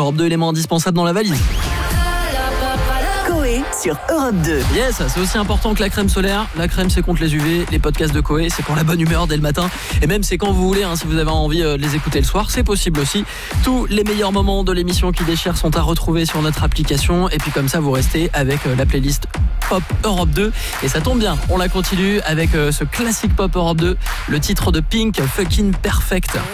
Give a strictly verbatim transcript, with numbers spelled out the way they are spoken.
Europe deux, élément indispensable dans la valise. Coé sur Europe deux. Yes, c'est aussi important que la crème solaire. La crème, c'est contre les U V. Les podcasts de Coé, c'est pour la bonne humeur dès le matin. Et même, c'est quand vous voulez, hein, si vous avez envie de les écouter le soir, c'est possible aussi. Tous les meilleurs moments de l'émission qui déchire sont à retrouver sur notre application. Et puis comme ça, vous restez avec la playlist Pop Europe deux. Et ça tombe bien, on la continue avec ce classique Pop Europe deux, le titre de Pink, Fucking Perfect.